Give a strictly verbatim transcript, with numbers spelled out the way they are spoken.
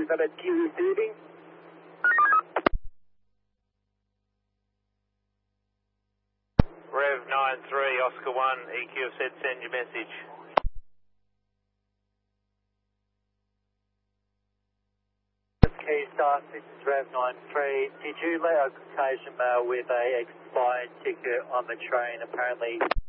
is that a T receiving? Rev nine three, Oscar one, E Q said send your message. Keystar, this is Rev nine three. Did you let a Caucasian male with a expired ticket on the train apparently